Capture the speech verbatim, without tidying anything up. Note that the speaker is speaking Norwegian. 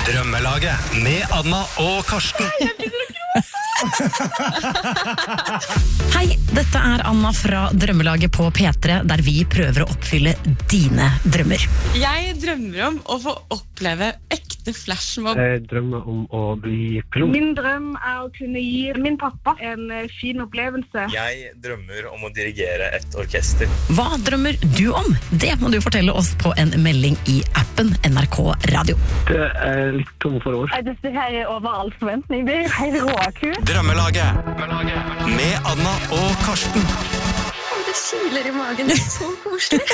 Drømmelaget med Anna og Karsten. Hei, dette er Anna fra Drømmelaget på P tre, der vi prøver å oppfylle dine drømmer. Jeg drømmer om å få oppleve ekte flashmob. Jeg drømmer om å bli pilot. Min drøm er å kunne gi min pappa en fin opplevelse. Jeg drømmer om å dirigere et orkester. Hva drømmer du om? Det må du fortelle oss på en melding i appen N R K Radio. Det er litt tom for ord. Dette her er over all forventning. Det er helt råkult. Drømmelaget med Anna og Karsten. Det kiler i magen, det er så koselig.